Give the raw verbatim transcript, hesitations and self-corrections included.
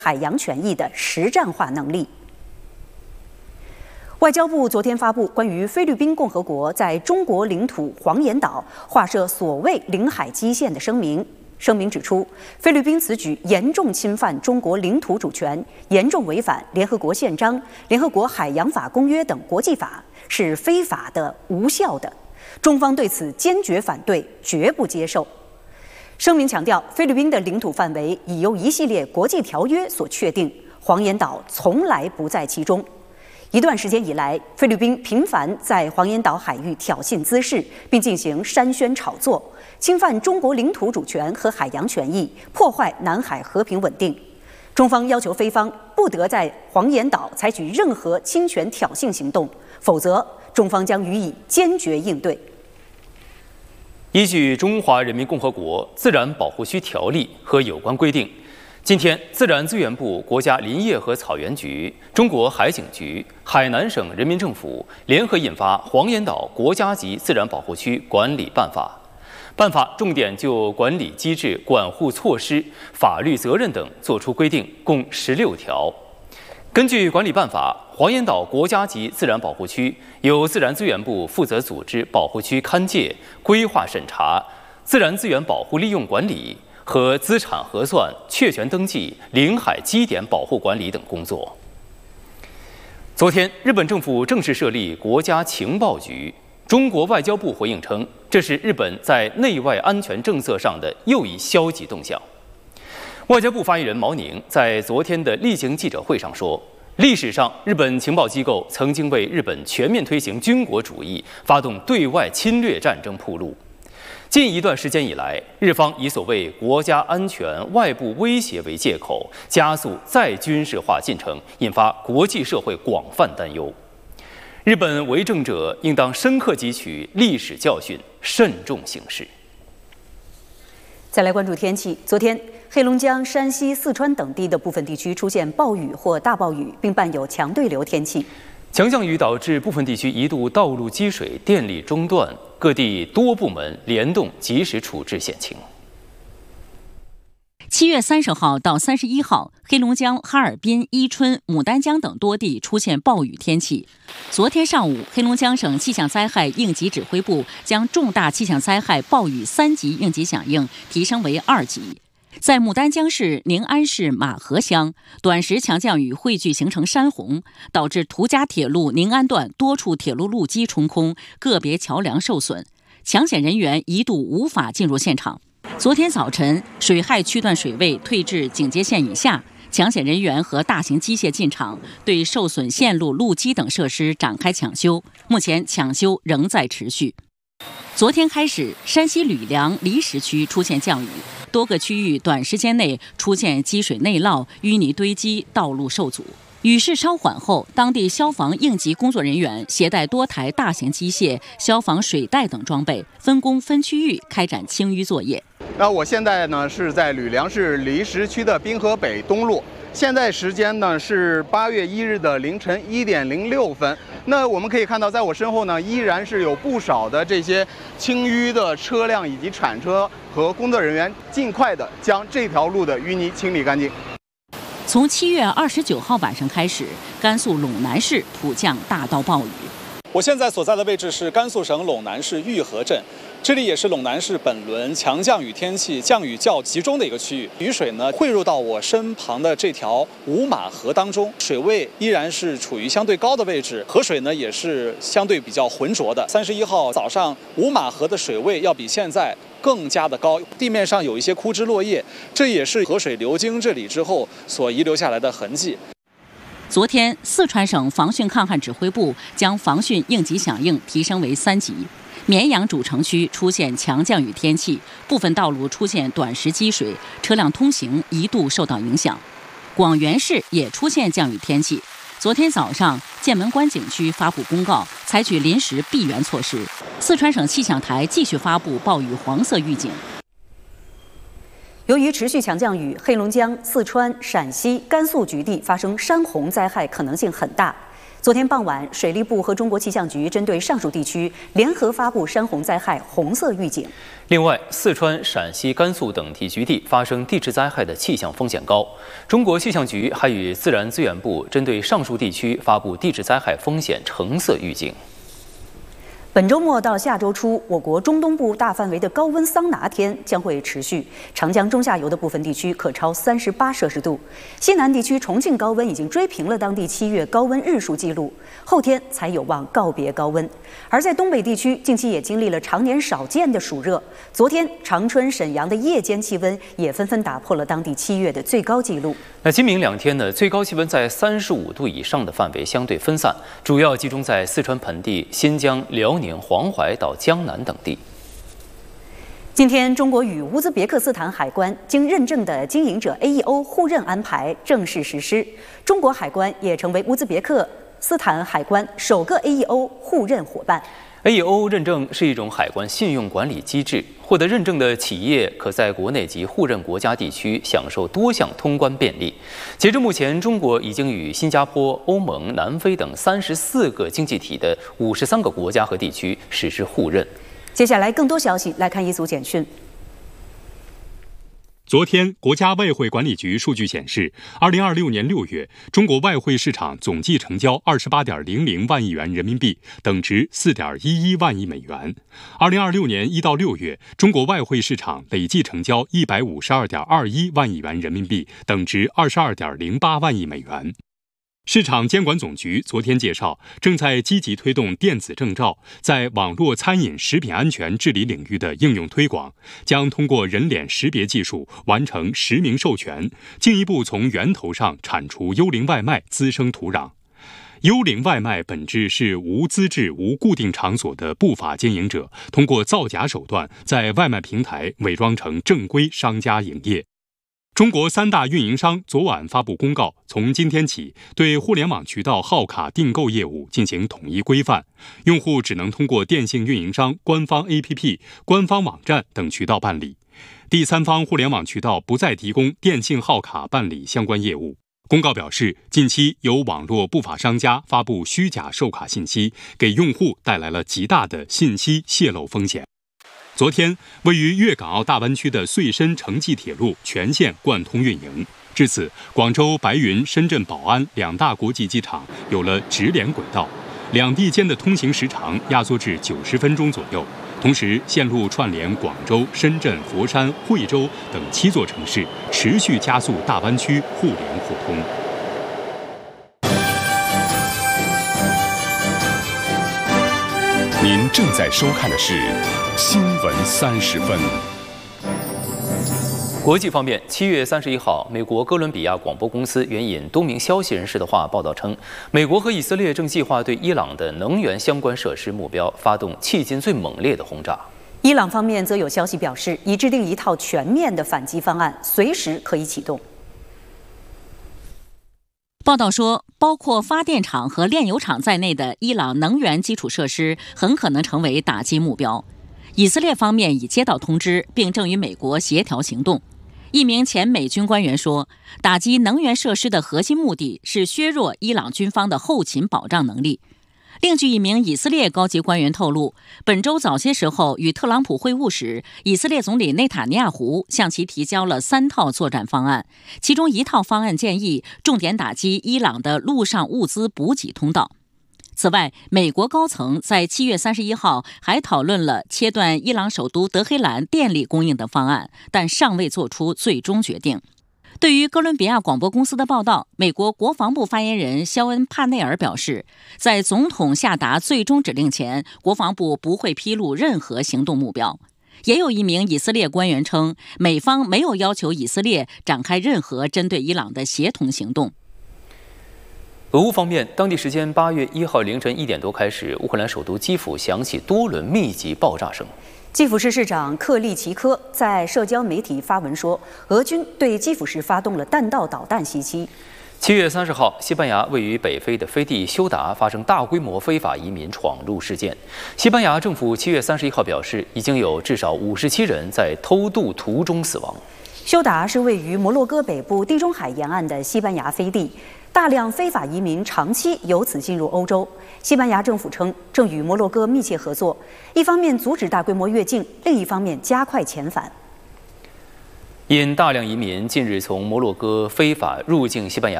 海洋权益的实战化能力。外交部昨天发布关于菲律宾共和国在中国领土黄岩岛划设所谓领海基线的声明。声明指出，菲律宾此举严重侵犯中国领土主权，严重违反联合国宪章、联合国海洋法公约等国际法，是非法的、无效的。中方对此坚决反对，绝不接受。声明强调，菲律宾的领土范围已由一系列国际条约所确定，黄岩岛从来不在其中。一段时间以来，菲律宾频繁在黄岩岛海域挑衅滋事，并进行煽宣炒作，侵犯中国领土主权和海洋权益，破坏南海和平稳定。中方要求菲方不得在黄岩岛采取任何侵权挑衅行动，否则中方将予以坚决应对。 依据《中华人民共和国自然保护区条例》和有关规定，今天，自然资源部、国家林业和草原局、中国海警局、海南省人民政府联合印发《黄岩岛国家级自然保护区管理办法》。办法重点就管理机制、管护措施、法律责任等作出规定，共十六条。根据管理办法，黄岩岛国家级自然保护区由自然资源部负责组织保护区勘界、规划审查、自然资源保护利用管理和资产核算、确权登记、领海基点保护管理等工作。昨天，日本政府正式设立国家情报局。中国外交部回应称，这是日本在内外安全政策上的又一消极动向。外交部发言人毛宁在昨天的例行记者会上说，历史上日本情报机构曾经为日本全面推行军国主义、发动对外侵略战争铺路。近一段时间以来，日方以所谓国家安全、外部威胁为借口，加速再军事化进程，引发国际社会广泛担忧。日本为政者应当深刻汲取历史教训，慎重行事。 再来关注天气，昨天黑龙江、山西、四川等地的部分地区出现暴雨或大暴雨，并伴有强对流天气。 强降雨导致部分地区一度道路积水、电力中断，各地多部门联动及时处置险情。 七月三十号到三十一号，黑龙江、哈尔滨、伊春、牡丹江等多地出现暴雨天气。昨天上午，黑龙江省气象灾害应急指挥部将重大气象灾害暴雨三级应急响应提升为二级。在牡丹江市宁安市马河乡，短时强降雨汇聚形成山洪，导致途家铁路宁安段多处铁路路基冲空，个别桥梁受损，抢险人员一度无法进入现场。昨天早晨，水害区段水位退至警戒线以下，抢险人员和大型机械进场，对受损线路、路基等设施展开抢修。目前抢修仍在持续。昨天开始，山西吕梁离石区出现降雨，多个区域短时间内出现积水内涝、淤泥堆积，道路受阻。雨势稍缓后，当地消防应急工作人员携带多台大型机械、消防水带等装备，分工分区域开展清淤作业。 那我现在呢是在吕梁市离石区的滨河北东路，现在时间呢是八月一日的凌晨一点零六分。那我们可以看到，在我身后呢依然是有不少的这些清淤的车辆以及铲车和工作人员，尽快的将这条路的淤泥清理干净。 从七月二十九号晚上开始，甘肃陇南市普降大到暴雨。 我现在所在的位置是甘肃省陇南市玉河镇，这里也是陇南市本轮强降雨天气降雨较集中的一个区域。雨水呢汇入到我身旁的这条五马河当中，水位依然是处于相对高的位置，河水呢也是相对比较浑浊的。三十一号早上，五马河的水位要比现在更加的高，地面上有一些枯枝落叶，这也是河水流经这里之后所遗留下来的痕迹。 昨天，四川省防汛抗旱指挥部将防汛应急响应提升为三级。绵阳主城区出现强降雨天气，部分道路出现短时积水，车辆通行一度受到影响。广元市也出现降雨天气。昨天早上，剑门关景区发布公告，采取临时闭园措施。四川省气象台继续发布暴雨黄色预警。 由于持续强降雨，黑龙江、四川、陕西、甘肃局地发生山洪灾害可能性很大。 昨天傍晚，水利部和中国气象局针对上述地区联合发布山洪灾害红色预警。 另外，四川、陕西、甘肃等地局地发生地质灾害的气象风险高。中国气象局还与自然资源部针对上述地区发布地质灾害风险橙色预警。 本周末到下周初，我国中东部大范围的高温桑拿天将会持续，长江中下游的部分地区可超三十八摄氏度。西南地区重庆高温已经追平了当地七月高温日数记录，后天才有望告别高温。而在东北地区，近期也经历了常年少见的暑热。昨天，长春、沈阳的夜间气温也纷纷打破了当地七月的最高纪录。 那今明两天呢，最高气温在三十五度以上的范围相对分散，主要集中在四川盆地、新疆、辽宁、黄淮到江南等地。 今天，中国与乌兹别克斯坦海关经认证的经营者 A E O 互认安排正式实施，中国海关也成为乌兹别克斯坦海关首个 A E O 互认伙伴。 A E O 认证是一种海关信用管理机制，获得认证的企业可在国内及互认国家地区享受多项通关便利。截至目前，中国已经与新加坡、欧盟、南非等三十四个经济体的五十三个国家和地区实施互认。 接下来更多消息来看一组简讯。 昨天，国家外汇管理局数据显示，二零二六年六月，中国外汇市场总计成交二十八点零零万亿元人民币，等值四点一一万亿美元。二零二六年一到六月，中国外汇市场累计成交一百五十二点二一万亿元人民币，等值二十二点零八万亿美元。市场监管总局昨天介绍，正在积极推动电子证照在网络餐饮食品安全治理领域的应用推广，将通过人脸识别技术完成实名授权，进一步从源头上铲除幽灵外卖滋生土壤。幽灵外卖本质是无资质、无固定场所的不法经营者，通过造假手段在外卖平台伪装成正规商家营业。中国三大运营商昨晚发布公告，从今天起对互联网渠道号卡订购业务进行统一规范，用户只能通过电信运营商官方 A P P、官方网站等渠道办理，第三方互联网渠道不再提供电信号卡办理相关业务。公告表示，近期有网络不法商家发布虚假售卡信息，给用户带来了极大的信息泄露风险。昨天，位于粤港澳大湾区的穗深城际铁路全线贯通运营，至此，广州、白云、深圳、宝安两大国际机场有了直连轨道，两地间的通行时长压缩至九十分钟左右。同时，线路串联广州、深圳、佛山、惠州等七座城市，持续加速大湾区互联互通。 您正在收看的是《新闻三十分》。 国际方面，七月三十一号，美国哥伦比亚广播公司援引多名消息人士的话报道称，美国和以色列正计划对伊朗的能源相关设施目标发动迄今最猛烈的轰炸。 伊朗方面则有消息表示，已制定一套全面的反击方案，随时可以启动。 报道说，包括发电厂和炼油厂在内的伊朗能源基础设施很可能成为打击目标。以色列方面已接到通知，并正与美国协调行动。一名前美军官员说，打击能源设施的核心目的是削弱伊朗军方的后勤保障能力。另据一名以色列高级官员透露，本周早些时候与特朗普会晤时，以色列总理内塔尼亚胡向其提交了三套作战方案，其中一套方案建议重点打击伊朗的陆上物资补给通道。此外，美国高层在七月三十一号还讨论了切断伊朗首都德黑兰电力供应的方案，但尚未做出最终决定。对于哥伦比亚广播公司的报道，美国国防部发言人肖恩·帕内尔表示，在总统下达最终指令前，国防部不会披露任何行动目标。也有一名以色列官员称，美方没有要求以色列展开任何针对伊朗的协同行动。 俄乌方面，当地时间八月一号凌晨一点多开始，乌克兰首都基辅响起多轮密集爆炸声。 基辅市市长克利奇科在社交媒体发文说，俄军对基辅市发动了弹道导弹袭击。 七月三十号，西班牙位于北非的飞地休达发生大规模非法移民闯入事件。西班牙政府七月三十一号表示，已经有至少五十七人在偷渡途中死亡。 休达是位于摩洛哥北部地中海沿岸的西班牙飞地，大量非法移民长期由此进入欧洲。西班牙政府称，正与摩洛哥密切合作，一方面阻止大规模越境，另一方面加快遣返。 因大量移民近日从摩洛哥非法入境西班牙。